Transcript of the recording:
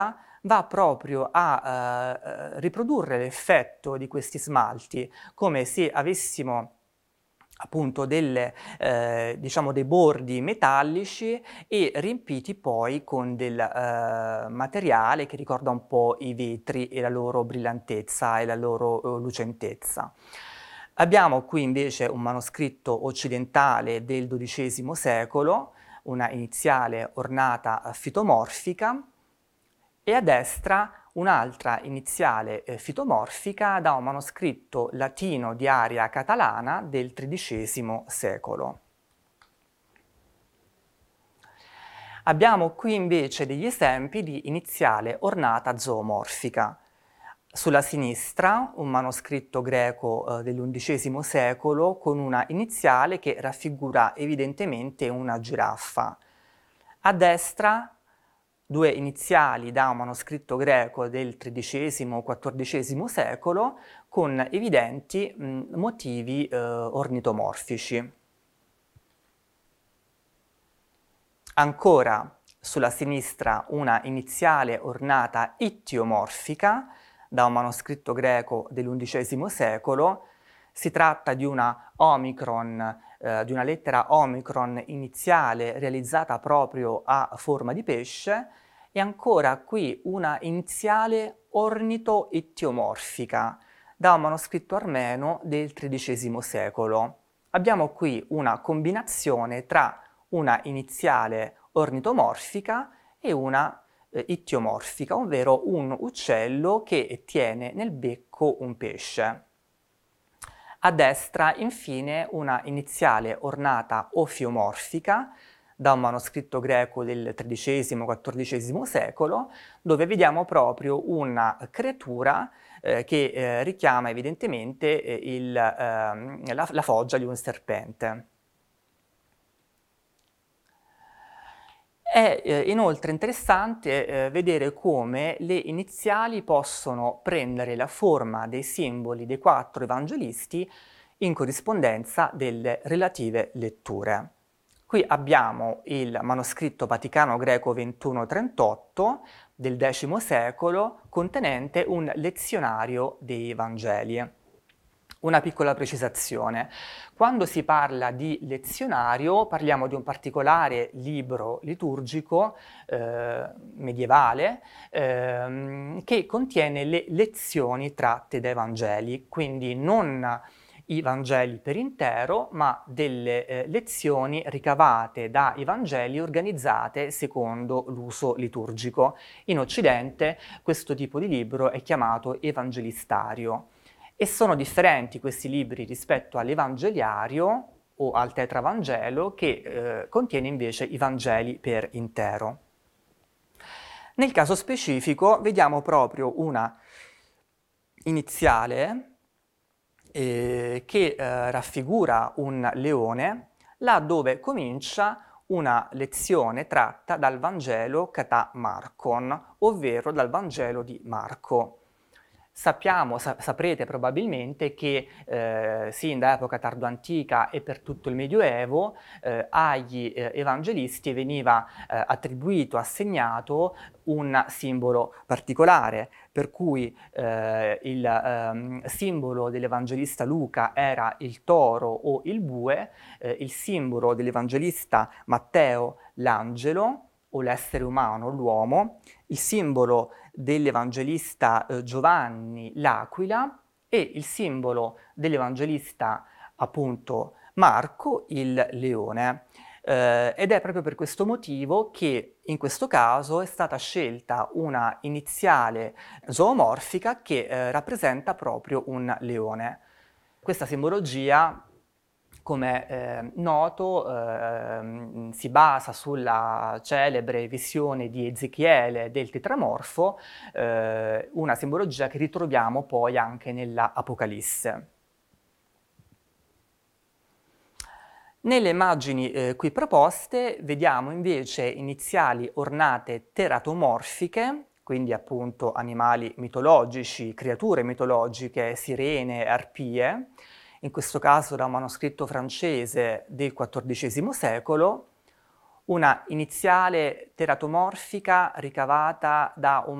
va proprio a riprodurre l'effetto di questi smalti, come se avessimo appunto diciamo dei bordi metallici e riempiti poi con del materiale che ricorda un po' i vetri e la loro brillantezza e la loro lucentezza. Abbiamo qui invece un manoscritto occidentale del XII secolo, una iniziale ornata fitomorfica, e a destra un'altra iniziale fitomorfica da un manoscritto latino di aria catalana del XIII secolo. Abbiamo qui invece degli esempi di iniziale ornata zoomorfica. Sulla sinistra un manoscritto greco dell'XI secolo con una iniziale che raffigura evidentemente una giraffa. A destra due iniziali da un manoscritto greco del XIII-XIV secolo con evidenti motivi ornitomorfici. Ancora sulla sinistra una iniziale ornata ittiomorfica da un manoscritto greco dell'XI secolo. Si tratta di una omicron, di una lettera omicron iniziale realizzata proprio a forma di pesce, e ancora qui una iniziale ornito-ittiomorfica da un manoscritto armeno del XIII secolo. Abbiamo qui una combinazione tra una iniziale ornitomorfica e una ittiomorfica, ovvero un uccello che tiene nel becco un pesce. A destra, infine, una iniziale ornata ofiomorfica da un manoscritto greco del XIII-XIV secolo, dove vediamo proprio una creatura che richiama evidentemente la foggia di un serpente. È inoltre interessante vedere come le iniziali possono prendere la forma dei simboli dei 4 evangelisti in corrispondenza delle relative letture. Qui abbiamo il manoscritto Vaticano Greco 2138 del X secolo contenente un lezionario dei Vangeli. Una piccola precisazione: quando si parla di lezionario parliamo di un particolare libro liturgico medievale che contiene le lezioni tratte dai Vangeli, quindi non i Vangeli per intero, ma delle lezioni ricavate dai Vangeli organizzate secondo l'uso liturgico. In Occidente questo tipo di libro è chiamato evangelistario. E sono differenti questi libri rispetto all'Evangeliario o al Tetravangelo, che contiene invece i Vangeli per intero. Nel caso specifico vediamo proprio una iniziale che raffigura un leone, là dove comincia una lezione tratta dal Vangelo Catà Marcon, ovvero dal Vangelo di Marco. Saprete probabilmente che sin da epoca tardoantica e per tutto il Medioevo agli evangelisti veniva assegnato un simbolo particolare, per cui il simbolo dell'evangelista Luca era il toro o il bue, il simbolo dell'evangelista Matteo l'angelo o l'essere umano, l'uomo, il simbolo dell'evangelista Giovanni l'aquila e il simbolo dell'evangelista appunto Marco il leone. Ed è proprio per questo motivo che in questo caso è stata scelta una iniziale zoomorfica che rappresenta proprio un leone. Questa simbologia, come noto, si basa sulla celebre visione di Ezechiele del tetramorfo, una simbologia che ritroviamo poi anche nella Apocalisse. Nelle immagini qui proposte vediamo invece iniziali ornate teratomorfiche, quindi appunto animali mitologici, creature mitologiche, sirene, arpie, in questo caso da un manoscritto francese del XIV secolo, una iniziale teratomorfica ricavata da un